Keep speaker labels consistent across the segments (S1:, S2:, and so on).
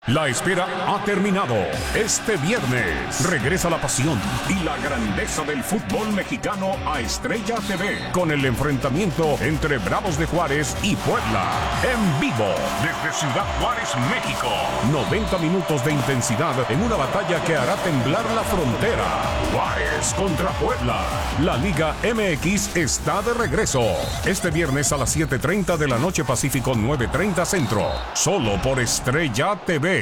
S1: La espera ha terminado. Este viernes regresa la pasión y la grandeza del fútbol mexicano a Estrella TV con el enfrentamiento entre Bravos de Juárez y Puebla. En vivo desde Ciudad Juárez, México. 90 minutos de intensidad en una batalla que hará temblar la frontera. Juárez contra Puebla. La Liga MX está de regreso. Este viernes a las 7:30 de la noche Pacífico, 9:30 Centro. Solo por Estrella TV.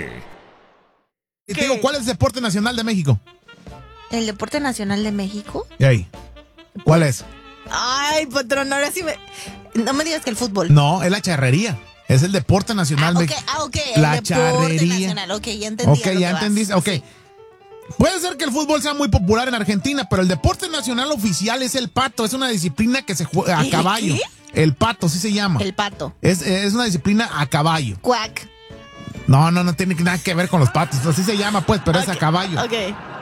S2: Y te digo, ¿cuál es el deporte nacional de México?
S3: ¿El deporte nacional de México?
S2: ¿Y ahí? ¿Cuál es?
S3: Ay, patrón, ahora sí me... No me digas que el fútbol.
S2: No, es la charrería. Es el deporte nacional mexicano.
S3: Ok,
S2: la
S3: el deporte
S2: charrería.
S3: nacional. Ok, ya entendí.
S2: Ok, ya entendiste. Ok.
S3: Sí.
S2: Puede ser que el fútbol sea muy popular en Argentina, pero el deporte nacional oficial es el pato. Es una disciplina que se juega a caballo.
S3: ¿Qué?
S2: El pato, sí se llama.
S3: El pato.
S2: Es una disciplina a caballo.
S3: Cuac.
S2: No tiene nada que ver con los patos. Así se llama, pues, pero es a caballo.
S3: Ok.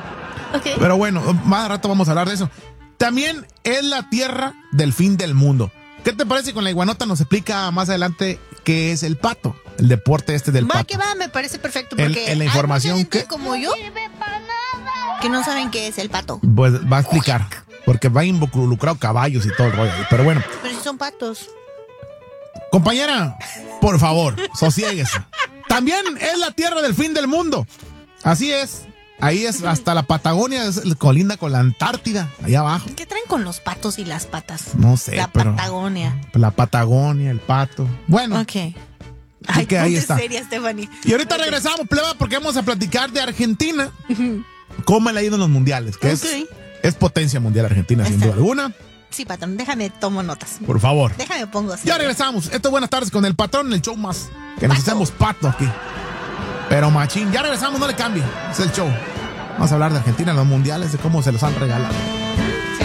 S2: Pero bueno, más rato vamos a hablar de eso. También es la tierra del fin del mundo. ¿Qué te parece si con la iguanota nos explica más adelante qué es el pato? El deporte del pato.
S3: Que va, me parece perfecto. Porque
S2: en la información
S3: hay mucha gente
S2: que...
S3: como yo que no saben qué es el pato.
S2: Pues va a explicar. Porque va involucrado caballos y todo el rollo ahí. Pero bueno.
S3: Pero si son patos.
S2: Compañera, por favor, sosiéguese. También es la tierra del fin del mundo. Así es. Ahí es hasta la Patagonia, es colinda con la Antártida, allá abajo.
S3: ¿Qué traen con los patos y las patas?
S2: No sé, pero...
S3: Patagonia.
S2: La Patagonia, el pato. Bueno.
S3: Ok. Ay,
S2: que ahí está.
S3: Seria, Stephanie.
S2: Y ahorita regresamos, pleba, porque vamos a platicar de Argentina. ¿Cómo le ha ido en los mundiales? Que es potencia mundial Argentina, sin duda alguna.
S3: Sí, patrón, déjame, tomo notas.
S2: Por favor.
S3: Déjame, pongo así.
S2: Ya regresamos. Esto es Buenas Tardes con el patrón, el show más. Que nos hacemos pato aquí. Pero machín, ya regresamos, no le cambie. Es el show. Vamos a hablar de Argentina en los mundiales, de cómo se los han regalado.